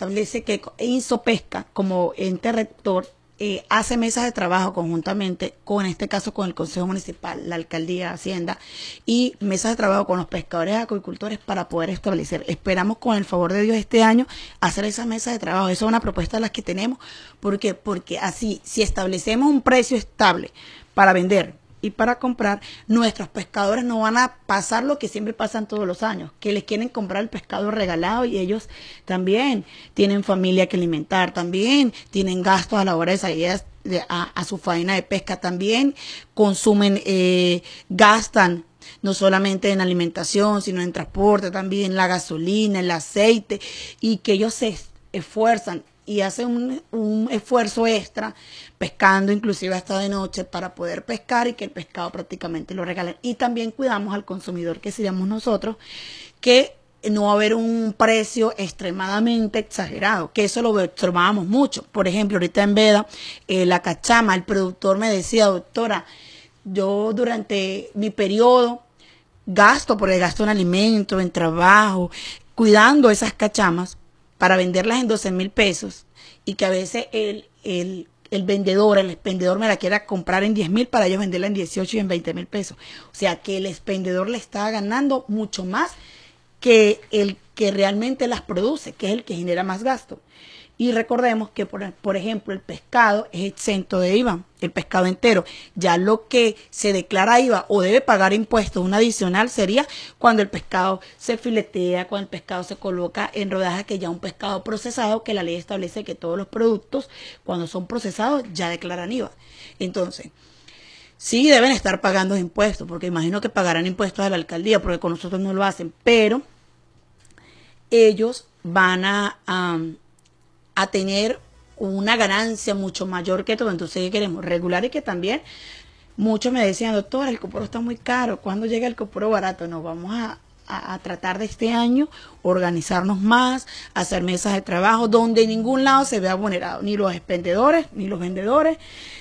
establece que Insopesca, como ente rector, hace mesas de trabajo conjuntamente con, en este caso, con el Consejo Municipal, la Alcaldía, Hacienda, y mesas de trabajo con los pescadores y acuicultores para poder establecer. Esperamos, con el favor de Dios, este año hacer esas mesas de trabajo. Esa es una propuesta de las que tenemos, porque así, si establecemos un precio estable para vender y para comprar, nuestros pescadores no van a pasar lo que siempre pasan todos los años, que les quieren comprar el pescado regalado, y ellos también tienen familia que alimentar, también tienen gastos a la hora de salir a su faena de pesca, también consumen, gastan no solamente en alimentación, sino en transporte, también la gasolina, el aceite, y que ellos se esfuerzan y hacen un esfuerzo extra pescando, inclusive hasta de noche, para poder pescar, y que el pescado prácticamente lo regalen. Y también cuidamos al consumidor, que seríamos nosotros, que no va a haber un precio extremadamente exagerado, que eso lo observábamos mucho. Por ejemplo, ahorita en Veda, la cachama, el productor me decía: doctora, yo durante mi periodo porque gasto en alimentos, en trabajo, cuidando esas cachamas para venderlas en 12.000 pesos, y que a veces el vendedor me la quiera comprar en 10.000 para ellos venderla en 18 y en 20.000 pesos. O sea que el expendedor le está ganando mucho más que el que realmente las produce, que es el que genera más gasto. Y recordemos que, por ejemplo, el pescado es exento de IVA, el pescado entero. Ya lo que se declara IVA o debe pagar impuestos, un adicional, sería cuando el pescado se filetea, cuando el pescado se coloca en rodajas, que ya un pescado procesado, que la ley establece que todos los productos, cuando son procesados, ya declaran IVA. Entonces, sí deben estar pagando impuestos, porque imagino que pagarán impuestos a la alcaldía, porque con nosotros no lo hacen, pero ellos van a tener una ganancia mucho mayor que todo. Entonces, ¿qué queremos? Regular, y que también muchos me decían: doctora, el coporo está muy caro, ¿cuándo llega el coporo barato? Nos vamos a tratar de este año organizarnos más, hacer mesas de trabajo donde en ningún lado se vea vulnerado, ni los expendedores, ni los vendedores,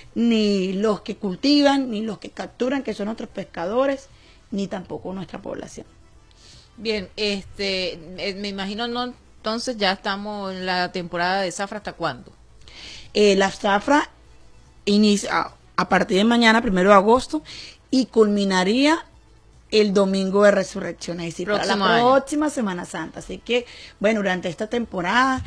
ni los que cultivan, ni los que capturan, que son otros pescadores, ni tampoco nuestra población. Bien, me imagino, no, entonces ya estamos en la temporada de zafra. ¿Hasta cuándo? La zafra inicia a partir de mañana, 1 de agosto, y culminaría el domingo de Resurrección, es decir, para la próxima Semana Santa. Así que, bueno, durante esta temporada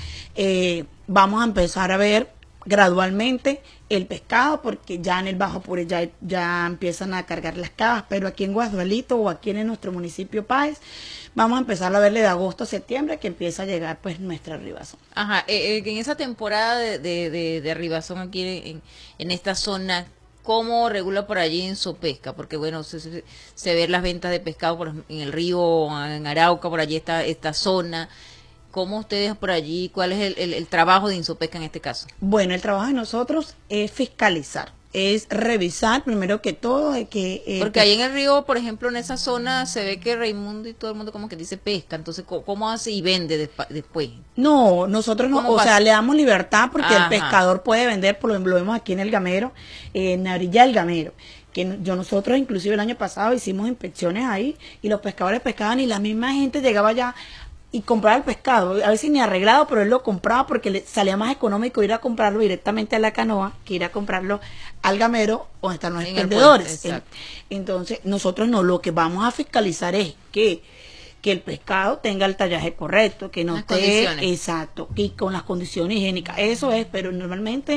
vamos a empezar a ver gradualmente el pescado, porque ya en el Bajo Apure ya empiezan a cargar las cavas, pero aquí en Guadualito, o aquí en nuestro municipio Páez, vamos a empezar a verle de agosto a septiembre, que empieza a llegar pues nuestra ribazón. Ajá, en esa temporada de ribazón aquí en esta zona, ¿cómo regula por allí Insopesca? Porque bueno, se ven las ventas de pescado en el río, en Arauca, por allí esta zona. ¿Cómo ustedes por allí, cuál es el trabajo de Insopesca en este caso? Bueno, el trabajo de nosotros es fiscalizar, es revisar primero que todo porque ahí en el río, por ejemplo, en esa zona se ve que Raimundo y todo el mundo como que dice pesca. Entonces, ¿cómo hace y vende después? No, nosotros no, o sea, le damos libertad, porque el pescador puede vender, por ejemplo, lo vemos aquí en el Gamero, en la orilla del Gamero, que nosotros inclusive el año pasado hicimos inspecciones ahí, y los pescadores pescaban, y la misma gente llegaba allá y compraba el pescado, a veces ni arreglado, pero él lo compraba porque le salía más económico ir a comprarlo directamente a la canoa que ir a comprarlo al Gamero, donde están los expendedores. Entonces, nosotros no, lo que vamos a fiscalizar es que el pescado tenga el tallaje correcto, que no esté, exacto, y con las condiciones higiénicas. Eso es, pero normalmente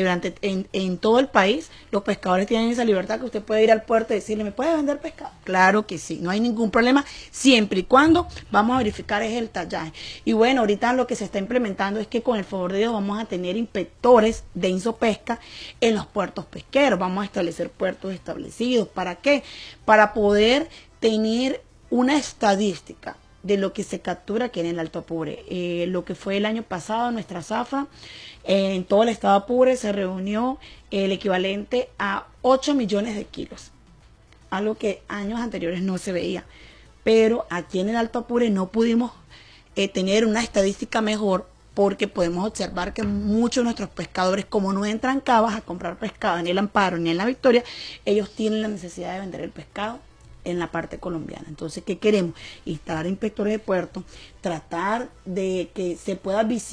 en todo el país los pescadores tienen esa libertad, que usted puede ir al puerto y decirle: ¿me puede vender pescado? Claro que sí, no hay ningún problema, siempre y cuando vamos a verificar es el tallaje. Y bueno, ahorita lo que se está implementando es que, con el favor de Dios, vamos a tener inspectores de Insopesca en los puertos pesqueros. Vamos a establecer puertos establecidos. ¿Para qué? Para poder tener una estadística de lo que se captura aquí en el Alto Apure. Lo que fue el año pasado, nuestra zafra, en todo el estado Apure se reunió el equivalente a 8 millones de kilos, algo que años anteriores no se veía. Pero aquí en el Alto Apure no pudimos tener una estadística mejor, porque podemos observar que muchos de nuestros pescadores, como no entran cavas a comprar pescado en el Amparo ni en la Victoria, ellos tienen la necesidad de vender el pescado en la parte colombiana. Entonces, ¿qué queremos? Instalar inspectores de puerto, tratar de que se pueda visibilizar